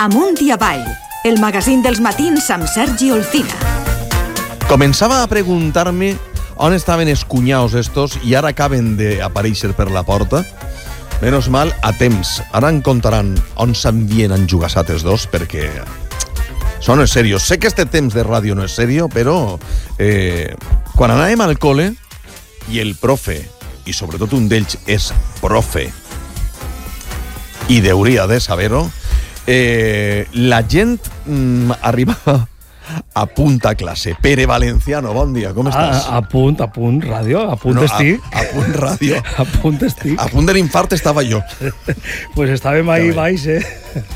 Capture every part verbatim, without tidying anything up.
Amunt i avall, el magazín dels matins amb Sergi Olcina. Començava a preguntar-me on estaven els cunyaus estos i ara acaben d'aparèixer per la porta. Menos mal, a temps. Ara en contaran on s'envien enjugassat els dos, perquè són en sèrio. Sé que este temps de ràdio no és sèrio, però eh, quan anàvem al col·le i el profe, i sobretot un d'ells és profe, i hauria de saber-ho, eh, la gent mm, arribava a punt a classe. Pere Valenciano, bon dia, com estàs? A, a punt, a punt, ràdio, a punt no, estic. A, a punt ràdio. A punt estic. A punt de l'infart estava jo. Pues estàvem ahí baix, eh?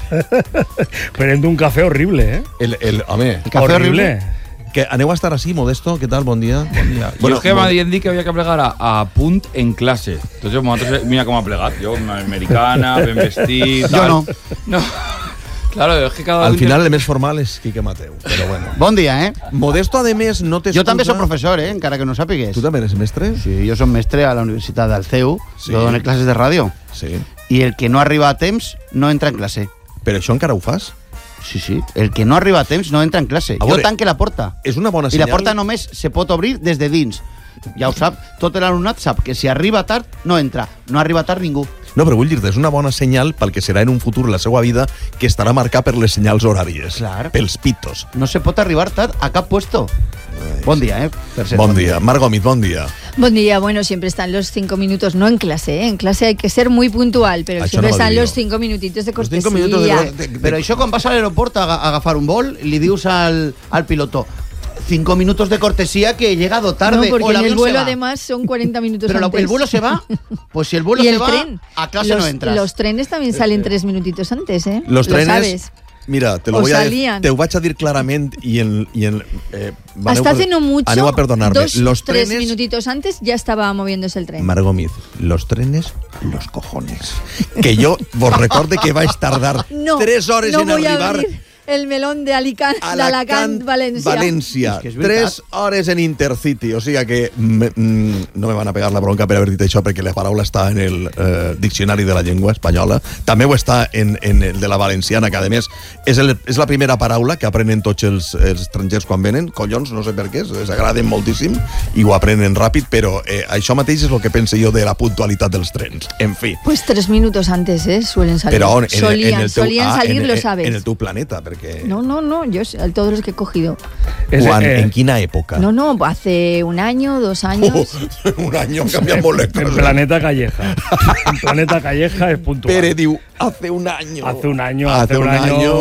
Prenent un cafè horrible, eh? El, el, home, el cafè horrible. horrible. Que aneu a estar así, Modesto, ¿qué tal? Bon dia. Bon dia. Bueno, jo és que m'havien dit que havia que plegar a, a punt en classe. Entonces, nosaltres, mira com ha plegat. Jo, una americana, ben vestit... Jo no. No. Claro, es que cada Al uno... final el més formal és Quique Mateu, però bueno. Bon dia, eh? Modesto, a més, no t'escucha... Jo també soc professor, eh? Encara que no sàpigues. Tu també eres mestre? Sí, jo soc mestre a la Universitat del C E U. Sí. Jo dono classes de ràdio. Sí. I el que no arriba a temps no entra en classe. Però això encara ho fas? Sí, sí. El que no arriba a temps no entra en classe. A veure, jo tanque la porta. És una bona I senyal. la porta només se pot obrir des de dins. Ja ho sap. Tot l'alumnat sap que si arriba tard, no entra. No arriba tard ningú. No, però vull dir-te, és una bona senyal pel que serà en un futur la seva vida, que estarà marcat per les senyals horàries. Clar. Pels pitos. No se pot arribar tard a cap puesto. Ay, bon dia, eh? Per ser bon dia. Mar Gómez, bon dia. Bon día, bueno, siempre están los cinco minutos, no en clase, ¿eh? En clase hay que ser muy puntual, pero Això siempre no están digo. los cinco minutitos de cortesía. Los cinco minutos de, de, de... Però això quan vas a l'aeroport a, a agafar un vol, li dius al, al piloto cinco minutos de cortesía que he llegado tarde. No, porque o el en el avión vuelo se va. además son cuarenta minutos Pero antes. el vuelo se va, pues si el vuelo y se el va, tren, a clase los, no entras. Los trenes también salen tres minutitos antes, ¿eh? Los Lo trenes... sabes. Mira, te lo o voy a salían. te ho vaig a dir clarament y en, y en eh, hasta hace no mucho, aneu a perdonarme. dos, los tres trenes, minutitos antes ya estaba moviéndose el tren. Mar Gómez, los trenes, los cojones. Que yo vos recorde que vais tardar no, tres horas no en voy arribar... A abrir el melón de Alicante, de Alacant, València. València. Es que és Tres hores en Intercity. O sigui que me, mm, no me van a pegar la bronca per haver dit això, perquè la paraula està en el eh, diccionari de la llengua espanyola. També ho està en, en el de la valenciana, que a més és, el, és la primera paraula que aprenen tots els, els estrangers quan venen. Collons, no sé per què, els agraden moltíssim i ho aprenen ràpid, però eh, això mateix és el que pense jo de la puntualitat dels trens. En fi. Pues tres minutos antes, ¿eh? Suelen salir. Però on, en, solían, en el teu, solían ah, salir, en, lo en, sabes. En el teu planeta, perquè... No, no, no, yo todos los que he cogido. Quan, eh, ¿En quina època? No, no, hace un año, dos años. Oh, un año canviant molt les En coses. Planeta Calleja. En Planeta Calleja es puntual. Pere diu, hace un año. Hace un año, Hace, hace un, un año. año.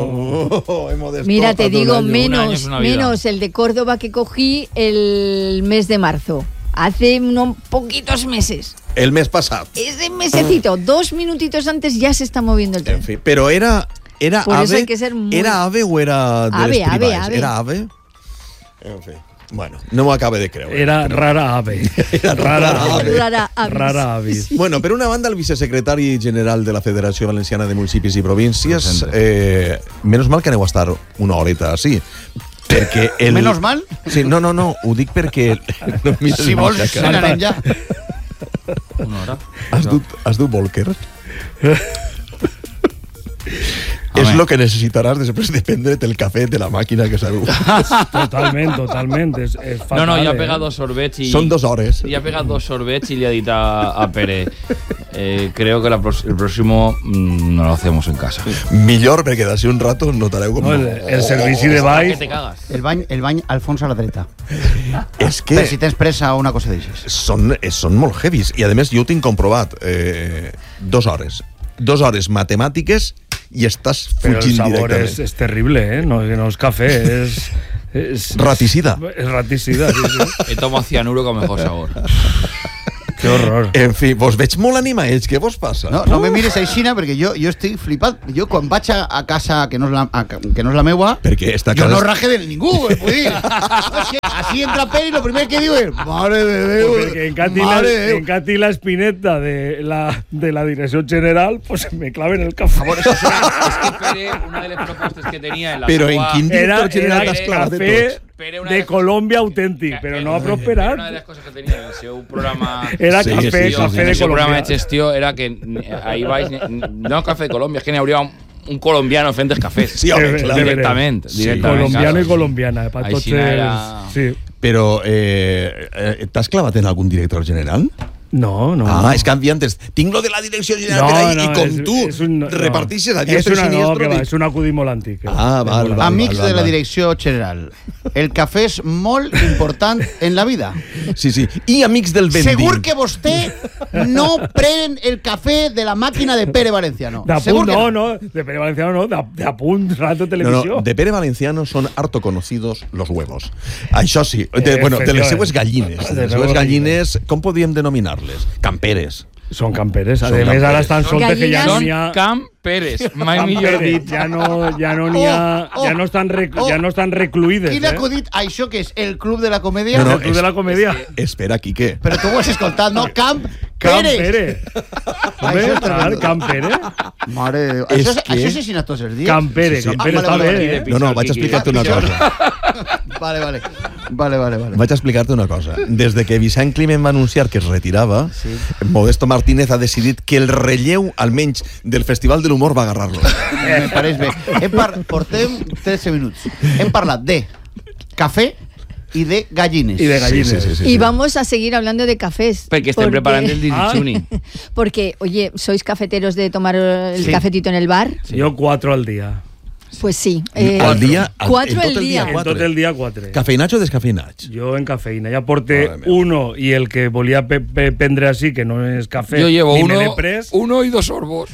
Oh, hemos de Mira, esto, te hace un digo, año. menos, menos el de Córdoba que cogí el mes de marzo. Hace unos poquitos meses. El mes pasado. Ese mesecito, dos minutitos antes ya se está moviendo el tren. En fin, pero era... Era Por ave, eso hay que ser muy... ¿Era ave o era de ave, les ave, privades? ave. Era ave. En fin, bueno, no m'ho acabe de creure. Era rara ave. Era rara ave. Rara avis. Rara avis. Bueno, per una banda, el vicesecretari general de la Federació Valenciana de Municipis i Províncies, eh, menos mal que aneu a estar una horeta així. Perquè el... Menos mal? Sí, no, no, no, ho dic perquè... No, mira, Si vols, mira, se n'anem ja. Una hora. Has dut, has dut Volker? És el que necessitaràs després de prendre't el cafè de la màquina que s'ha dut. Totalment, totalment. És, és fatal, No, no, ya ha eh? pegado dos sorbets y... Son dos hores. Ya ha pegado dos sorbets y le ha dicho a, a Pere, eh, creo que la pros- el próximo mmm, no lo hacemos en casa. Millor, perquè d'ací un rato notareu com... No, el, el servici de Que baix... te cagas. El bany, el bany al fons a la dreta. És que Per si tens pressa o una cosa d'aixes. són, eh, són molt heavies. I a més jo ho tinc comprovat. Eh, dos hores. Dos hores matemàtiques i estàs Però el fugint sabor directament. és, és terrible, eh? No, no és cafè, és... és Raticida. És raticida, sí, sí. He tomado cianuro con mejor sabor. Que horror. En fi, vos veig molt animaets. Què vos passa? No, no me mires aixina perquè jo, jo estic flipat. Jo quan vaig a, a casa que no és la, a, que no és la meua, Perquè esta jo casa... no raje de ningú, eh, vull dir. Així, així entra Pere i lo primer que diu és mare de Déu, Porque en Cati, la, mare de Déu. en Cati la Espineta de la, de la dirección general, pues me claven el café. Por eso soy- Es que Pere, una de las propuestas que tenía en la Però en seva- quin Era, director general era t'has clavat de café tots? Pere, una de de- Colombia auténtic, pero no a Una de prosperar. las cosas que tenía en el seu programa... Era Sí, café, sí, sí, café sí, de el seu programa Colombia. de gestió era que ahí vais... No café de Colombia, es que n'hi hauria un colombiano fent els cafès. Sí, home, clar. Directament. Sí. directament Colombiano claro. i colombiana. Per tots Així els... era... Sí. Però eh, eh, t'has clavat en algun director general? No, no. Ah, és que antes tinc lo de la direcció general no, per ahí no, i com és, tu és un, no, repartixes a és diestro i una, siniestro... no, que va, dic- és un acudit molt antic. que va. Ah, val, val, Amics val, val, de la val. direcció general, el cafè és molt important en la vida. Sí, sí. I amics del vending. Segur que vostè no pren el cafè de la màquina de Pere Valenciano. De Segur punt, que no, no, de Pere Valenciano no, de, de punt, rato No, televisió. no, de Pere Valenciano son harto conocidos los huevos. Això sí, de, Eh, bueno, de les efectivament. seues gallines. De De les les seues seues gallines, com podríem denominar-les? Camperes. Són camperes. A Són més, ara camperes. estan soltes que ja no Són n'hi ha... Camp Pérez, mai millor Camperes, dit. ja no, ja no n'hi ha... Oh, oh, ja, no estan rec, oh. ja no estan recluïdes, Quin eh? acudit, això que és el club de la comèdia? No, no, El club de la comèdia. Espera, Quique. Però tu ho has escoltat, no? Camp Camp Pérez. Pere. Home, Això és clar, tremendo. Camp Pere. Mare de Déu. És Això, és, que- això s'assina tots els dies? Camp Pere, Sí, sí. Camp Pere Ah, està vale, bé, vale. eh? No, no, vaig a explicar-te una cosa. Vale, vale. Vale, vale, vale. Vaig a explicar-te una cosa. Des de que Vicent Climent va anunciar que es retirava, sí. Modesto Martínez ha decidit que el relleu, almenys, del Festival de l'Humor va agarrar-lo. Me pareix bé. Hem par... Portem tretze minuts. Hem parlat de cafè i de gallines. Y de gallines. Sí, sí, sí, sí, Y sí. vamos a seguir hablando de cafés. Perquè estem preparant el Dirichuni. Porque, oye, ¿sois cafeteros de tomar el Sí. cafetito en el bar? Yo cuatro al día. Pues sí. eh, Al dia, al- Cuatro en el tot el dia, dia. En quatre. tot el dia, quatre. Cafeinats o descafeinats? Jo en cafeïna. Ja porté Madre meva. uno i el que volia pe pe prendre així, que no és cafè, Yo llevo ni uno, me l'he pres. uno y dos sorbos.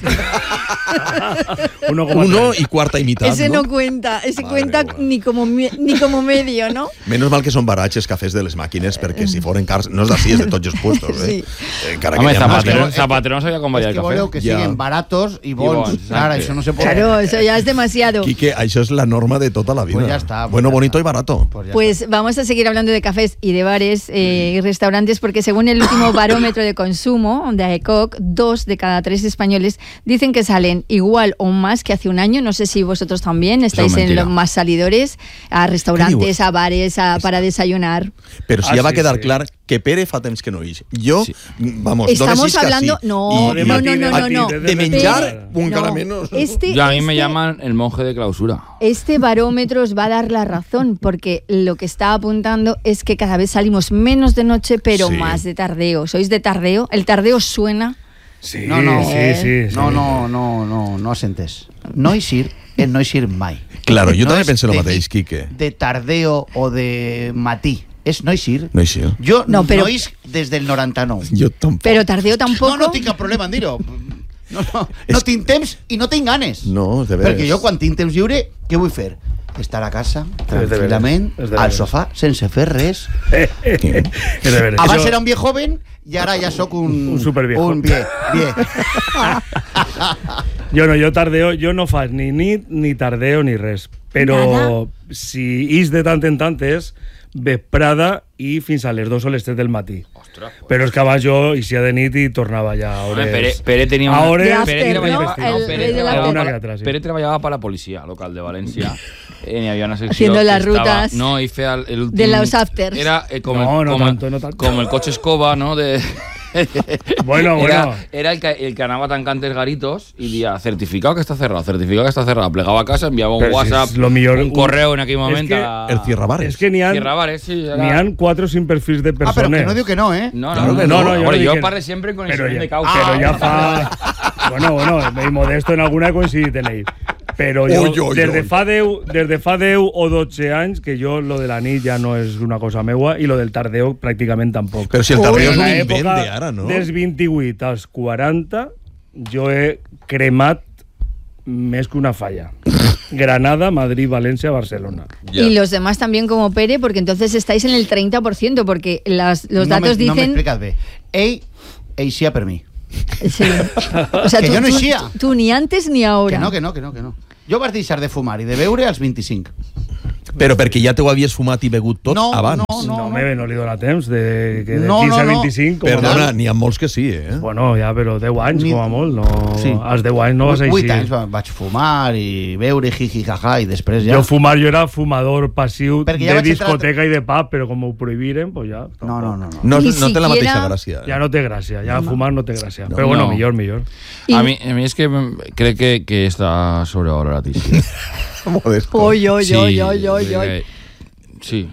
uno coma Uno tres. y cuarta y mitad, Ese ¿no? no cuenta, ese Madre cuenta meva. ni como, mi- ni como medio, ¿no? Menos mal que són barats els cafès de les màquines, perquè si foren cars... No és d'ací, és de tots els puestos, eh? Sí. Eh, encara Home, que hi ha Zapatero, màquines. que- Zapatero no sabia com És variar que el voleu cafè. que Ja. siguin baratos i bons. bons, Clar, exacte. això no se pot... Claro, eso ya es demasiado. Quique, això és la norma de tota la vida. Pues ya está, pues bueno, ya bonito está. y barato. Pues ya Pues vamos a seguir hablando de cafés y de bares eh, y restaurantes porque según el último barómetro de consumo de A E C O C, dos de cada tres españoles dicen que salen igual o más que hace un año. No sé si vosotros también estáis es en mentira. los más salidores, a ¿Qué restaurantes, dius? a bares, a, para desayunar. Però si Ah, ja va sí, quedar sí. clar que Pere fa temps que no ix. Jo, Sí. vamos, Estamos dones isca, hablando... sí. No, I- de no, matí, no, de no, no, matí, no. de- de menjar, Pero- un no, cara menos. Este, Yo a mí me este- llaman el monje de clausura. Este barómetro os va a dar la razón, porque lo que está apuntando es que cada vez salimos menos de noche, pero Sí. más de tardeo. ¿Sois de tardeo? ¿El tardeo os suena? Sí, No, no. sí, sí, sí. No, no, no, no, no has entès. No eixir és no eixir mai. Claro, jo no també és penso el de mateix, nit, Quique. De tardeo o de matí. És no eixir. No eixir. Jo No, no, però- no eix des del noranta-nou. Jo tampoc. Pero tardeo tampoco. No, no tinc cap problema en dir-ho. No, no, no tinc temps i no tinc ganes. No, de veres. Perquè jo quan tinc temps lliure, què vull fer? Estar a casa, veres, tranquil·lament, és de al veres. sofà, sense fer res. És de veres. Abans Això- era un viejo joven i ara ja sóc un... Un superviejo. Un vie, vie. Jo no, jo tardeo, jo no faig ni nit, ni tardeo, ni res. Però Nada. si ix de tant en tant és vesprada i fins a les dos o les tres del matí. Ostres, pues. Però és que abans jo eixia de nit i tornava ja a Home, hores... Pere, Pere tenia a una... hores... De after, Pere ¿no? treballava, El no, rey Pere del treballava, after. para, Una que altra, sí. Pere treballava para la policia local de València. Eh, hi havia una secció Haciendo que las estava- rutas no, y feia el, el últim, de los afters. Era eh, com, No, el, no com, tanto, el, no tanto. com el coche escoba, ¿no? De... Bueno, era, bueno. Era el que, el que anava tancant els garitos y decía, certificado que está cerrado, certificado que está cerrado. Plegaba a casa, enviaba un Pero si WhatsApp, es lo millor- un correo en aquell Es moment. que a... El Cierra Bares. És que n'hi ha, Cierra Bares, sí. Era... n'hi ha quatre o cinc perfils de Ah, però persones. que no diu que no, eh? No, Claro no, que no, no. no, yo Hombre, no yo dic que- parle siempre con Pero el ya, de causa. pero ya fa... Bueno, bueno, y modesto en alguna he coincidit en ell. Però jo, Oi, oi, des, de oi. fa deu, des de fa deu o dotze anys, que jo lo de la nit ja no és una cosa meua i lo del tardeu pràcticament tampoc. Però si el tardeo és un En invent l'època d'ara, no? Dels vint-i-vuit als quaranta, jo he cremat més que una falla. Granada, Madrid, València, Barcelona. Ya. Y los demás también como Pere, porque entonces estáis en el treinta por ciento, porque las, los no datos me, No dicen... m'explicat bé. Ell eixia per mi. Sí. O sea, Que tú, yo no tú- eixía. tú ni antes ni ahora. Que no, que no, que no, que no. Jo vaig deixar de fumar i de beure als vint-i-cinc. Però perquè ja t'ho havies fumat i begut tot No, abans. no, No, me no li dona temps, de, que de No, quinze no, a no. vint-i-cinc... com a Perdona, molt. n'hi ha molts que sí, eh? Bueno, ja, però deu anys, Ni- com a molt. No, Sí. Als deu anys no va ser Vuit així. anys va- vaig fumar i beure jiji jaja i després ja... Jo fumar, jo era fumador passiu Perquè ja de vaig entrar- discoteca i de pub, però com ho prohibiren, pues ja... No, no, no. no. No, Ni no té la siquiera- mateixa gràcia. Ja no té gràcia, ja fumar no té gràcia. No. Però bueno, No. millor, millor. I- A mí, a mí es que mm, creo que, que está sobrevaloradísimo. Modesto. Oy, oy, Sí, oy, oy, oy, oy. eh, sí.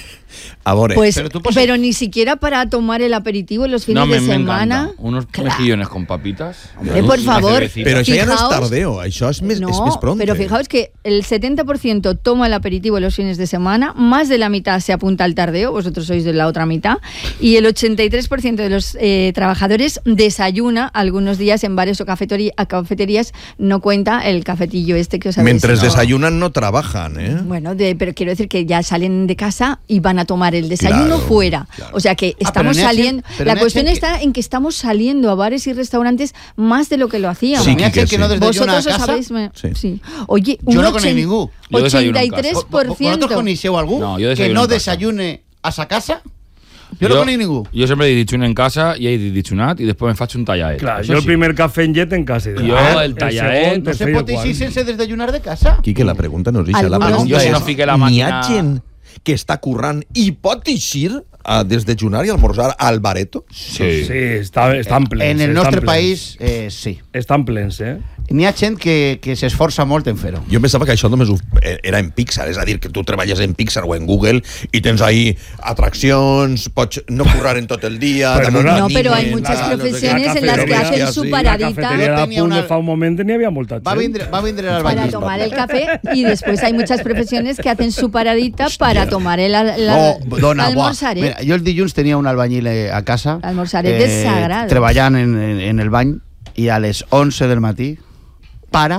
A veure, Pues, Pero pero, tú pos- ni siquiera para tomar el aperitivo los fines No, me, de me semana. encanta. Unos Claro. mejillones con papitas. Eh, por una favor. cervecita. però això ja no és Fijaos- tardeo, això és més, No, és més pronto. pero fijaos que el setenta por ciento toma el aperitivo los fines de semana, más de la mitad se apunta al tardeo, vosotros sois de la otra mitad, y el ochenta y tres por ciento de los eh, trabajadores desayuna algunos días en bares o cafetori- a cafeterías, no cuenta el cafetillo este que os habéis Mentre dicho. desayunan no trabajan, eh? Bueno, de- pero quiero decir que ya salen de casa y van a tomar el desayuno Claro, fuera. claro. O sea que Ah, estamos pero en H- saliendo. pero La en cuestión H- está en que estamos saliendo a bares y restaurantes más de lo que lo hacíamos. Sí, N'hi ha Quique, gent que no sí. desdejuna a Vosotros os casa. habéis. me- Sí. sí. Oye, un Jo no conec ochen- ningú. Jo desayuno en casa. ochenta y tres por ciento. ¿Vosotros coneixeu algú No, jo que desayuno no en casa. desayune a sa casa? Jo no conec ningú. Jo sempre he ditxun en casa i he ditxunat i després em faig un tallaet. Clar, Això jo el sí. primer cafè en llet en casa. i Jo, després el tallaet, segon, no No se tercer i pot quart. eixir sense desayunar de casa. Quique, la pregunta no és això. La Algunos- pregunta Jo si és, no fique la n'hi ha màquina- gent que està currant i pot eixir a desdejunar i almorzar al bareto? Sí. Sí, està, estan plens. En el estan nostre plens. país, eh, sí. Estan plens, eh? N'hi ha gent que, que s'esforça molt en fer-ho. Jo pensava que això només ho- era en Pixar, és a dir, que tu treballes en Pixar o en Google i tens ahí atraccions, pots no currar en tot el dia... Perdona. damunt No, pero hay anime, muchas tal, no sé què. profesiones en las que cafetería, hacen sí. su La paradita cafeteria de Tenia punt una- de fa un moment n'hi havia molta gent. Va vindre, va vindre para l'albañil. tomar el café y después hay muchas profesiones que hacen su paradita para tomar el, la, No, dona, buah. almorzaret. Mira, jo el dilluns tenia un albañil eh, a casa. L'almorzaret és sagrado. Treballant en, en, en el bany i a les onze del matí, para,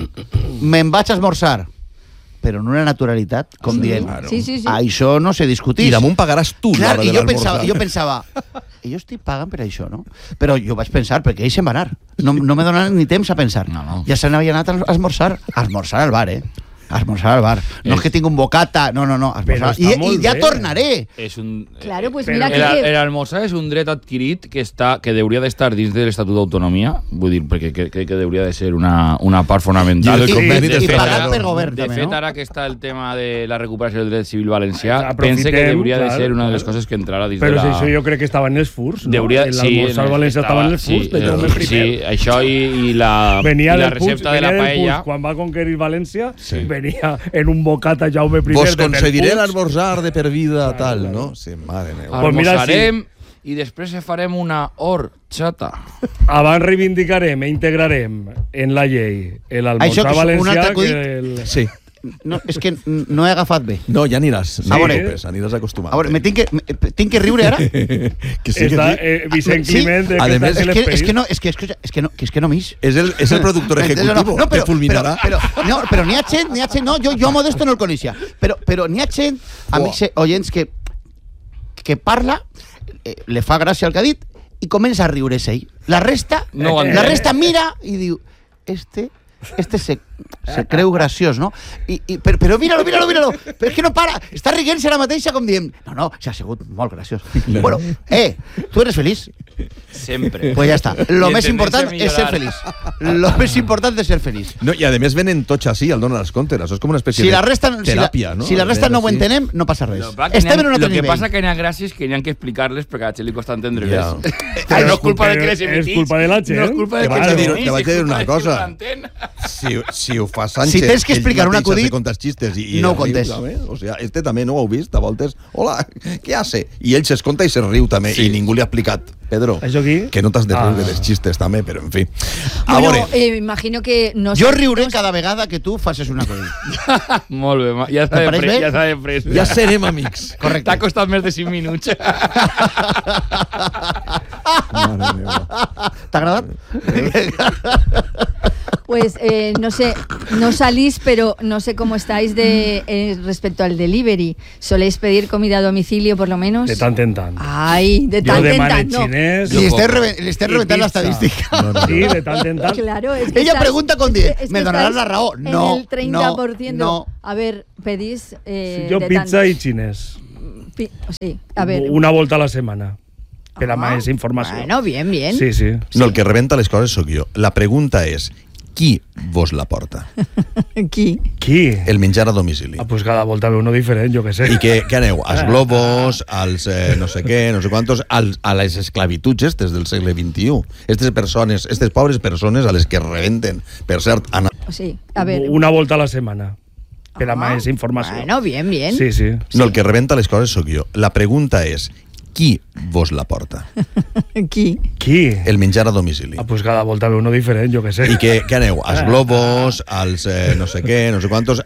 me'n vaig a esmorzar, però en una naturalitat, com Sí, dient, sí, sí, sí. això no se discutís. I damunt pagaràs tu Clar, l'hora i de jo l'almorzar. pensava, jo pensava, jo estic pagant per això, no? Però jo vaig pensar, perquè ell se'n va anar. No, no me donaven ni temps a pensar. No, no. Ja se n'havia anat a esmorzar. A esmorzar al bar, eh? A esmorzar al bar. No és que tinc un bocata, no, no, no. A Però esmorzar. està I, molt I ja bé. tornaré. És un... Claro, pues Pero mira El, que... el almorzar és un dret adquirit que està que hauria d'estar dins de l'Estatut d'Autonomia, vull dir, perquè crec que, que hauria de ser una, una part fonamental. I el conveni de de I fet, pagat Però- per govern, de també, fet, no? ara que està el tema de la recuperació del dret civil valencià, Aprofitem, pense que hauria de clar, ser una de les clar. coses que entrarà dins Però de si la... això jo crec que estava en els furs, no? Deuria, En sí, l'almorzar en- valencià estava en els sí, furs, de eh, Jaume I. sí, això i, i la, Venia i la del Puig, recepta de la venia del paella... Puig, quan va conquerir València, Sí. venia en un bocata Jaume I. Vos de concediré Puig. l'almorzar de per vida, tal, no? Sí, mare meva. Pues mira, Almorzarem i després farem una horchata. Abans reivindicarem e integrarem en la llei Això l'almorzar que és un valencià altre acudit? que el... Sí. No, és que no he agafat bé. No, ja aniràs. No A et veure. preocupes, aniràs acostumant. A veure, me tinc que, me, tinc que riure ara? que sí, que Està sí. eh, Vicent Sí? Climent, eh, A que més, està És en que, és l'esperit. que no, és que, escucha, és que no, que és que no m'ix. És el, és el productor ejecutivo, no, te fulminarà. Però, però, no, però n'hi ha gent, n'hi ha gent, no, jo, jo Modesto no el coneixia, però, però n'hi ha gent, amics eh, oients, que, que parla, eh, le fa gràcia el que ha dit, i comença a riure's ell. La resta, No ho la entenc. resta mira i diu, este, este se, se creu graciós, no? I, i, però, però mira-lo, mira-lo, mira-lo, però és que no para, està riguent-se ara mateixa com dient, no, no, s'ha sigut molt graciós. Bueno, eh, tu eres feliç? Sempre. Pues ya está. Lo I més en important tendència és ser a feliç. millorar. Lo més important és ser feliç. No, i a més venen tots així, al Dona les Contes. Això és com una espècie Si de la resta, si la, teràpia, no? si la resta no ho Així. entenem, no passa res. Lo que passa que Estem n'hi ha- en un altre Lo que nivell. passa que n'hi ha gràcies que n'hi ha que explicar-les perquè a la gent li costa entendre Ja. res. Però no és culpa de que les És emitits. culpa de la gent. No és culpa de Te que vaig a les dir- emitits, te vaig a és dir culpa una de cosa. qui ho entén. Si, si ho fa Sánchez, Si tens que ell explicar un mateix acudit, hace contes xistes i, i no ho riu contes. també. O sea, este també no ho heu vist, a voltes. Hola, què hace? I ell s'esconta i se riu també, Sí. i ningú li ha explicat. Pedro, Això aquí? que no t'has de riure Ah. dels xistes també, però en fi. A Bueno, veure, eh, imagino que no Jo sé- riuré no sé- cada vegada que tu facis un acudit. Molt bé, ma- ja s'ha de, pareix pre bé? ja s'ha de pres. ja serem amics. Correcte. T'ha costat més de cinc minuts. Mare meva. T'ha agradat? Pues eh, no sé, no salís, pero no sé cómo estáis de eh, respecto al delivery. ¿Soléis pedir comida a domicilio por lo menos? De tant en tant. Ay, de Jo tant en demane tant, no. xinès... Li estem reven- li estem I reventant la pizza. estadística. No, no. Sí, de tant en tant. Claro, es que Ella estás- pregunta con diez. es que Me donarás estáis la raó. No, en el treinta por ciento. no, no. A ver, pedís... Eh, Jo de pizza tant- i xinès. Pi- sí, a ver. Una volta a la setmana. Per a Ah, més informació. Bueno, bien, bien. Sí, sí. No, el que rebenta les coses sóc jo. La pregunta és, qui vos la porta? Qui? Qui? El menjar a domicili. Ah, pues cada volta ve uno diferent, jo què sé. I què, què aneu? Als globos, als eh, no sé què, no sé quantos, als, a les esclavituds estes del segle vint-i-u. Estes persones, estes pobres persones a les que rebenten. Per cert, Anna, Sí, a ver. Una volta a la setmana. Per a Ah, més informació. Bueno, bien, bien. Sí, sí. no, el que rebenta les coses sóc jo. La pregunta és, qui vos la porta? Qui? Qui? El menjar a domicili. Ah, pues cada volta ve uno diferent, jo què sé. I què, què aneu? Als globos, als eh, no sé què, no sé quantos,